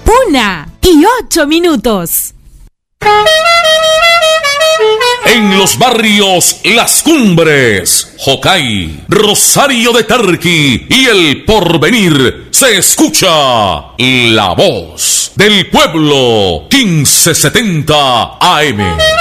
1:08. En los barrios Las Cumbres, Jocay, Rosario de Tarqui y El Porvenir se escucha la voz del pueblo 1570 AM.